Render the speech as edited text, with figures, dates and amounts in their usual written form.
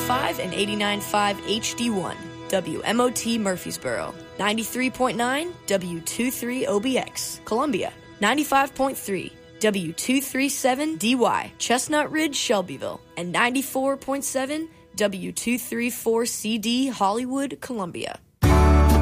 89.5 and 89.5 HD1, WMOT Murfreesboro. 93.9 W23OBX, Columbia. 95.3 W237DY, Chestnut Ridge, Shelbyville. And 94.7 W234CD, Hollywood, Columbia.